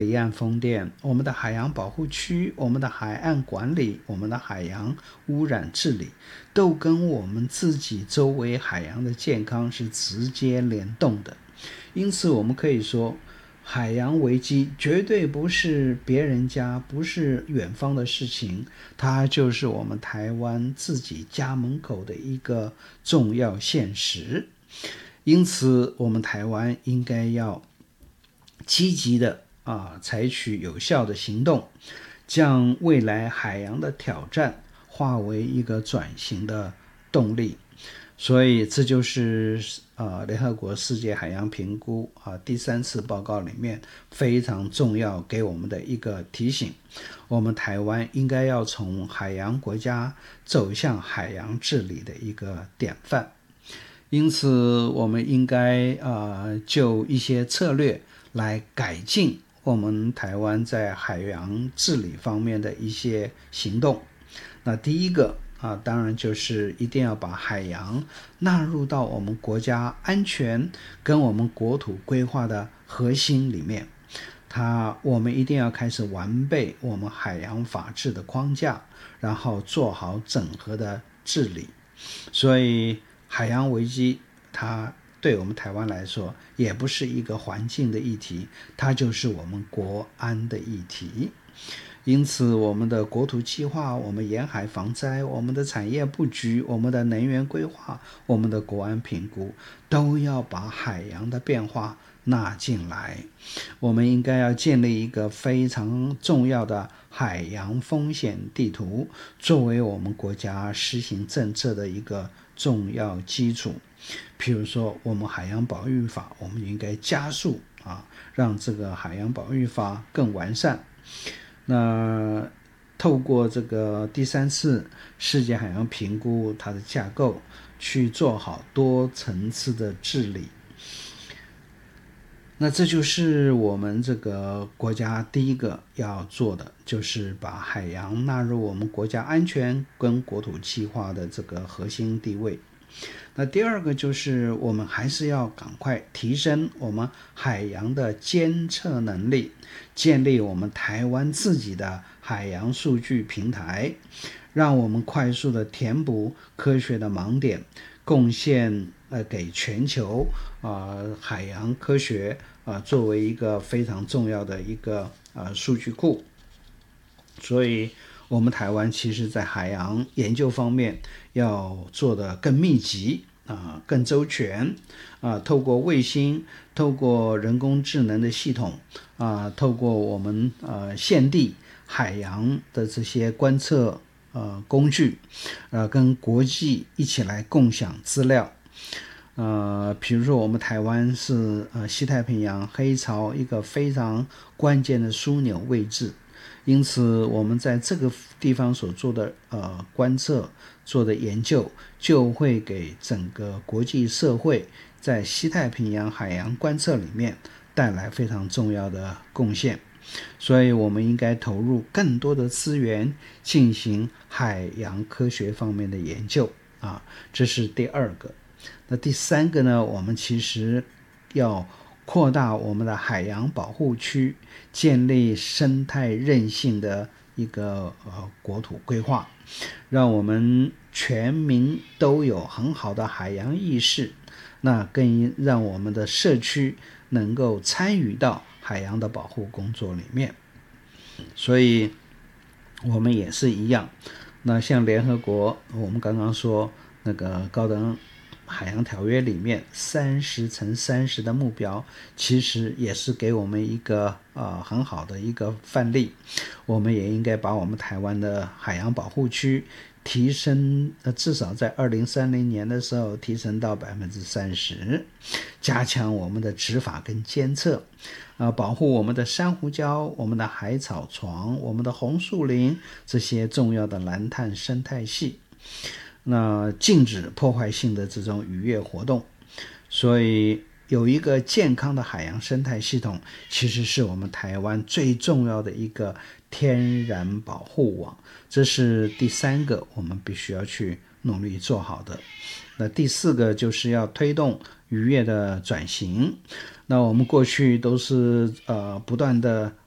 离岸风电、我们的海洋保护区、我们的海岸管理、我们的海洋污染治理，都跟我们自己周围海洋的健康是直接联动的。因此我们可以说，海洋危机绝对不是别人家，不是远方的事情，它就是我们台湾自己家门口的一个重要现实。因此我们台湾应该要积极的采取有效的行动，将未来海洋的挑战化为一个转型的动力。所以这就是联合国世界海洋评估第3次报告里面非常重要给我们的一个提醒。我们台湾应该要从海洋国家走向海洋治理的一个典范。因此我们应该就一些策略来改进我们台湾在海洋治理方面的一些行动。那第一个当然就是一定要把海洋纳入到我们国家安全跟我们国土规划的核心里面。我们一定要开始完备我们海洋法治的框架，然后做好整合的治理。所以海洋危机它对我们台湾来说也不是一个环境的议题，它就是我们国安的议题。因此我们的国土计划、我们沿海防灾、我们的产业布局、我们的能源规划、我们的国安评估，都要把海洋的变化纳进来。我们应该要建立一个非常重要的海洋风险地图，作为我们国家施行政策的一个重要基础。譬如说我们海洋保育法，我们应该加速让这个海洋保育法更完善。那透过这个第3次世界海洋评估它的架构，去做好多层次的治理。那这就是我们这个国家第一个要做的，就是把海洋纳入我们国家安全跟国土计划的这个核心地位。那第二个就是我们还是要赶快提升我们海洋的监测能力，建立我们台湾自己的海洋数据平台，让我们快速的填补科学的盲点，贡献给全球海洋科学作为一个非常重要的一个数据库。所以我们台湾其实在海洋研究方面要做得更密集更周全透过卫星，透过人工智能的系统透过我们现地海洋的这些观测工具跟国际一起来共享资料。比如说我们台湾是西太平洋黑潮一个非常关键的枢纽位置，因此我们在这个地方所做的观测做的研究，就会给整个国际社会在西太平洋海洋观测里面带来非常重要的贡献。所以我们应该投入更多的资源进行海洋科学方面的研究这是第二个。那第三个呢，我们其实要扩大我们的海洋保护区，建立生态韧性的一个国土规划，让我们全民都有很好的海洋意识，那更让我们的社区能够参与到海洋的保护工作里面。所以我们也是一样，那像联合国我们刚刚说那个高等海洋条约里面30×30的目标，其实也是给我们一个很好的一个范例。我们也应该把我们台湾的海洋保护区提升至少在2030年的时候提升到30%，加强我们的执法跟监测保护我们的珊瑚礁、我们的海草床、我们的红树林这些重要的蓝碳生态系，那禁止破坏性的这种渔业活动。所以有一个健康的海洋生态系统，其实是我们台湾最重要的一个天然保护网，这是第三个我们必须要去努力做好的。那第四个就是要推动渔业的转型。那我们过去都是不断的